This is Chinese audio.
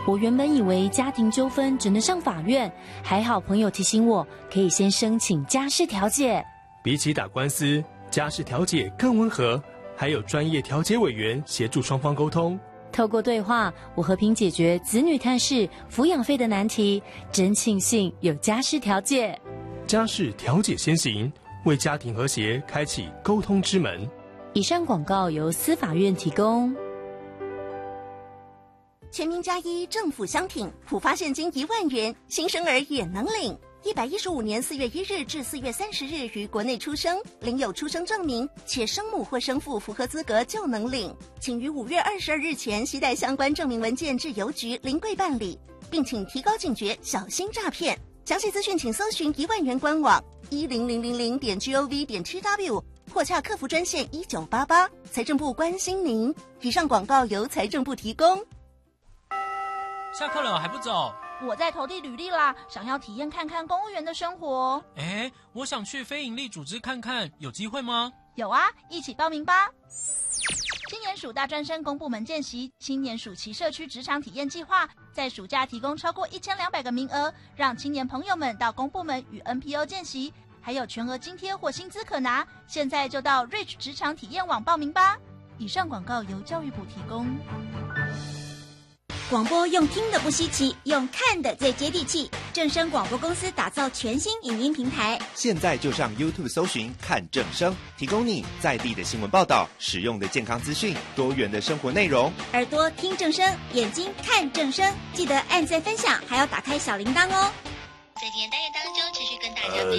我原本以为家庭纠纷只能上法院，还好朋友提醒我，可以先申请家事调解。 比起打官司，家事调解更温和，还有专业调解委员协助双方沟通。 透过对话，我和平解决子女探视、抚养费的难题，真庆幸有家事调解。 家事调解先行，为家庭和谐开启沟通之门。 以上广告由司法院提供。 全民+1政府相挺，普发现金1万元，新生儿也能领。115年4月1日至4月30日于国内出生，领有出生证明，且生母或生父符合资格就能领。请于5月22日前携带相关证明文件至邮局临柜办理，并请提高警觉，小心诈骗。详细资讯请搜寻1万元官网10000.gov.tw 或洽客服专线1988。财政部关心您。以上广告由财政部提供。 下课了还不走？ 我在投递履历啦，想要体验看看公务员的生活。 我想去非营利组织看看，有机会吗？ 有啊，一起报名吧。青年署大专生公部门见习青年暑期社区职场体验计划，在暑假提供超过1200个名额，让青年朋友们到公部门与 NPO 见习，还有全额津贴或薪资可拿。现在就到 Reach 职场体验网报名吧。以上广告由教育部提供。 广播用听的不稀奇，用看的最接地气。正声广播公司打造全新影音平台， 现在就上 YouTube 搜寻看正声，提供你在地的新闻报道、实用的健康资讯、多元的生活内容。 耳朵听正声，眼睛看正声，记得按赞分享，还要打开小铃铛哦。 在今天单元当中，持续跟大家